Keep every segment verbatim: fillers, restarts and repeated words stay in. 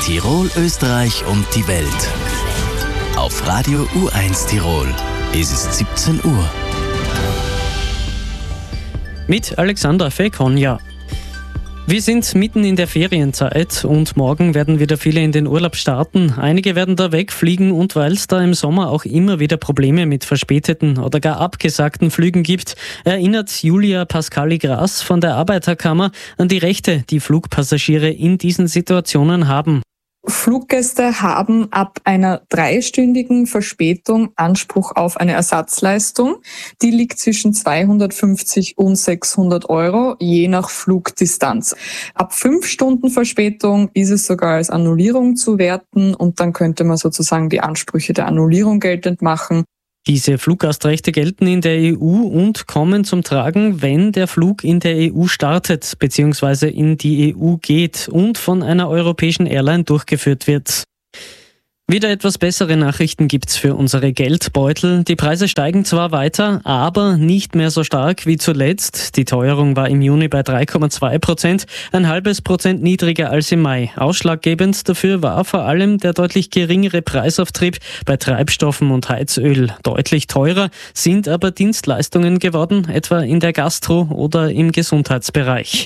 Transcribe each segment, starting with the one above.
Tirol, Österreich und die Welt. Auf Radio U eins Tirol. Es ist siebzehn Uhr. Mit Alexandra Fekonja. Wir sind mitten in der Ferienzeit und morgen werden wieder viele in den Urlaub starten. Einige werden da wegfliegen, und weil es da im Sommer auch immer wieder Probleme mit verspäteten oder gar abgesagten Flügen gibt, erinnert Julia Pascali-Gras von der Arbeiterkammer an die Rechte, die Flugpassagiere in diesen Situationen haben. Fluggäste haben ab einer dreistündigen Verspätung Anspruch auf eine Ersatzleistung. Die liegt zwischen zweihundertfünfzig und sechshundert Euro, je nach Flugdistanz. Ab fünf Stunden Verspätung ist es sogar als Annullierung zu werten, und dann könnte man sozusagen die Ansprüche der Annullierung geltend machen. Diese Fluggastrechte gelten in der E U und kommen zum Tragen, wenn der Flug in der E U startet bzw. in die E U geht und von einer europäischen Airline durchgeführt wird. Wieder etwas bessere Nachrichten gibt's für unsere Geldbeutel. Die Preise steigen zwar weiter, aber nicht mehr so stark wie zuletzt. Die Teuerung war im Juni bei drei Komma zwei Prozent, ein halbes Prozent niedriger als im Mai. Ausschlaggebend dafür war vor allem der deutlich geringere Preisauftrieb bei Treibstoffen und Heizöl. Deutlich teurer sind aber Dienstleistungen geworden, etwa in der Gastro- oder im Gesundheitsbereich.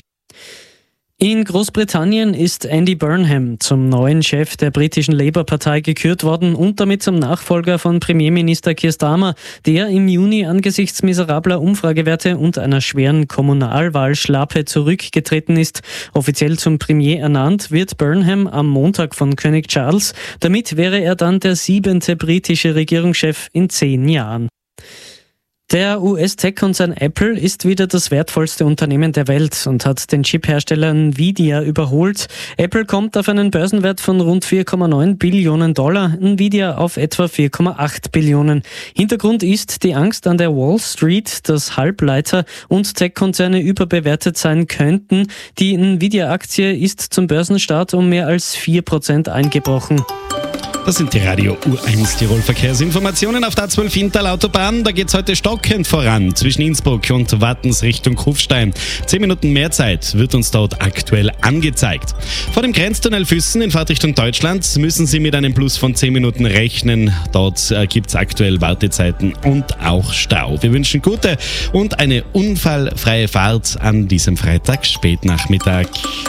In Großbritannien ist Andy Burnham zum neuen Chef der britischen Labour-Partei gekürt worden und damit zum Nachfolger von Premierminister Keir Starmer, der im Juni angesichts miserabler Umfragewerte und einer schweren Kommunalwahlschlappe zurückgetreten ist. Offiziell zum Premier ernannt wird Burnham am Montag von König Charles. Damit wäre er dann der siebente britische Regierungschef in zehn Jahren. Der U S-Tech-Konzern Apple ist wieder das wertvollste Unternehmen der Welt und hat den Chip-Hersteller Nvidia überholt. Apple kommt auf einen Börsenwert von rund vier Komma neun Billionen Dollar, Nvidia auf etwa vier Komma acht Billionen. Hintergrund ist die Angst an der Wall Street, dass Halbleiter und Tech-Konzerne überbewertet sein könnten. Die Nvidia-Aktie ist zum Börsenstart um mehr als vier Prozent eingebrochen. Das sind die Radio U eins Tirol Verkehrsinformationen auf der A zwölf Inntal-Autobahn. Da geht's heute stockend voran zwischen Innsbruck und Wattens Richtung Kufstein. Zehn Minuten mehr Zeit wird uns dort aktuell angezeigt. Vor dem Grenztunnel Füssen in Fahrtrichtung Deutschland müssen Sie mit einem Plus von zehn Minuten rechnen. Dort äh, gibt's aktuell Wartezeiten und auch Stau. Wir wünschen gute und eine unfallfreie Fahrt an diesem Freitag Spätnachmittag.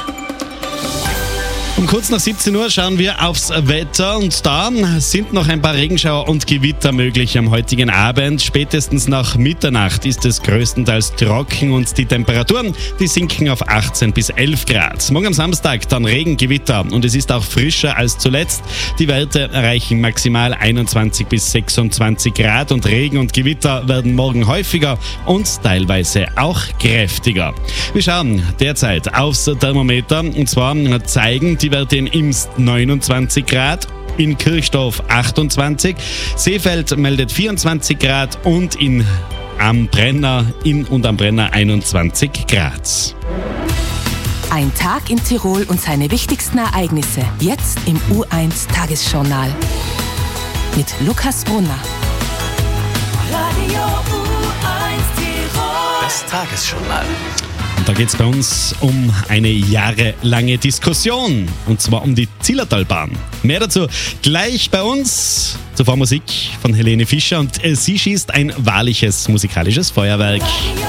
Um kurz nach siebzehn Uhr schauen wir aufs Wetter, und da sind noch ein paar Regenschauer und Gewitter möglich am heutigen Abend. Spätestens nach Mitternacht ist es größtenteils trocken und die Temperaturen, die sinken auf achtzehn bis elf Grad. Morgen am Samstag dann Regen, Gewitter, und es ist auch frischer als zuletzt. Die Werte erreichen maximal einundzwanzig bis sechsundzwanzig Grad, und Regen und Gewitter werden morgen häufiger und teilweise auch kräftiger. Wir schauen derzeit aufs Thermometer, und zwar zeigen die Die Werte in Imst neunundzwanzig Grad, in Kirchdorf achtundzwanzig, Seefeld meldet vierundzwanzig Grad und in am Brenner, in und am Brenner einundzwanzig Grad. Ein Tag in Tirol und seine wichtigsten Ereignisse. Jetzt im U eins Tagesjournal. Mit Lukas Brunner. Radio U eins Tirol. Das Tagesjournal. Da geht es bei uns um eine jahrelange Diskussion, und zwar um die Zillertalbahn. Mehr dazu gleich bei uns. Zuvor Musik von Helene Fischer, und sie schießt ein wahrliches musikalisches Feuerwerk.